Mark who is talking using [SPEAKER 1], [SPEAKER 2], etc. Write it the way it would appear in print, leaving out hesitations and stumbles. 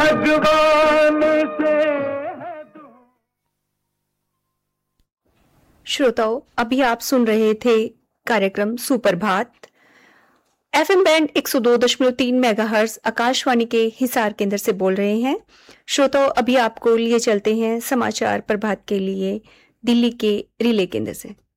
[SPEAKER 1] भगवान से।
[SPEAKER 2] श्रोताओं, अभी आप सुन रहे थे कार्यक्रम सुप्रभात एफएम बैंड 102.3 मेगाहर्ट्ज आकाशवाणी के हिसार केंद्र से बोल रहे हैं। श्रोताओं, अभी आपको लिए चलते हैं समाचार प्रभात के लिए दिल्ली के रिले केंद्र से।